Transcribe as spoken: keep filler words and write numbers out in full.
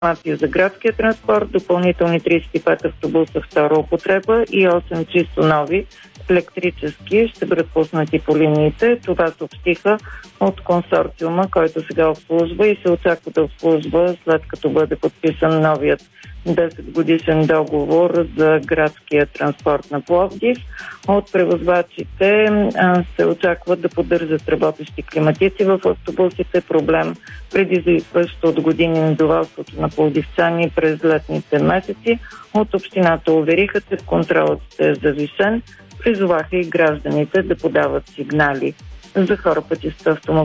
информация за градския транспорт, допълнителни тридесет и пет автобуса втора употреба и осем чисто нови електрически ще бъдат пуснати по линиите. Това съобщиха от консорциума, който сега обслужва и се очаква да обслужва след като бъде подписан новият десет годишен договор за градския транспорт на Пловдив. От превозвачите а, се очакват да поддържат работещи климатици в автобусите. Проблем, предизвикващ от години недоволството на пловдивчани през летните месеци. От общината увериха, че контролът ще е завишен. Призоваха и гражданите да подават сигнали за хора пътища автомобили.